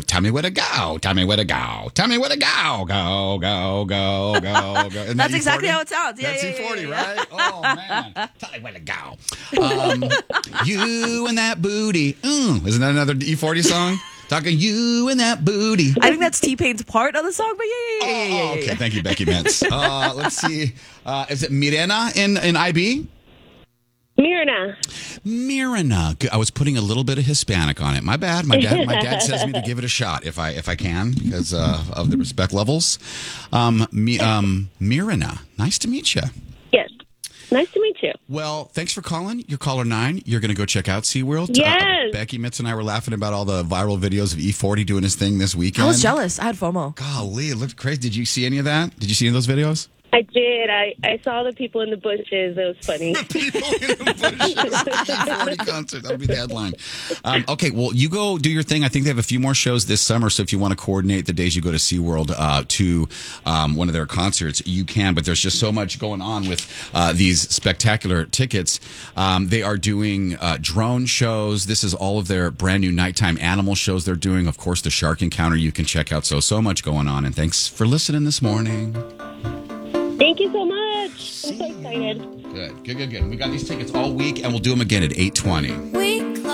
Tell me where to go. Tell me where to go. Tell me where to go. Go, go, go, go, go. Isn't That's that exactly E40? how it sounds. Yeah, That's yeah, E40, yeah. right? Oh, man. Tell me where to go. You and that booty. Isn't that another E40 song? Talking you and that booty. I think that's T-Pain's part of the song, but yeah. Okay, thank you, Becky Mintz. Let's see. Is it Mirena in IB? Mirna. I was putting a little bit of Hispanic on it. My bad. My dad says me to give it a shot if I can because of the respect levels. Mirna. Nice to meet you. Yes. Nice to meet you. Well, thanks for calling. You're caller 9. You're going to go check out SeaWorld. Yes. Becky Mitz and I were laughing about all the viral videos of E40 doing his thing this weekend. I was jealous. I had FOMO. Golly, it looked crazy. Did you see any of that? Did you see any of those videos? I did. I saw the people in the bushes. It was funny. People in the bushes. E40 concert. That would be the headline. Okay, well, you go do your thing. I think they have a few more shows this summer, so if you want to coordinate the days you go to SeaWorld to one of their concerts, you can. But there's just so much going on with these spectacular tickets. They are doing drone shows. This is all of their brand new nighttime animal shows they're doing. Of course, the Shark Encounter you can check out. So much going on. And thanks for listening this morning. Thank you so much. I'm so excited. Good. We got these tickets all week, and we'll do them again at 8:20.